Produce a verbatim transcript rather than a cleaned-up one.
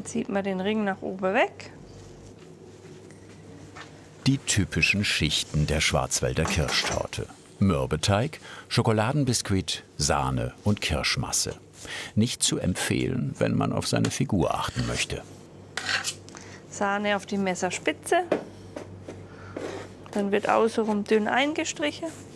Dann zieht man den Ring nach oben weg. Die typischen Schichten der Schwarzwälder Kirschtorte. Mürbeteig, Schokoladenbiskuit, Sahne und Kirschmasse. Nicht zu empfehlen, wenn man auf seine Figur achten möchte. Sahne auf die Messerspitze. Dann wird außenrum dünn eingestrichen.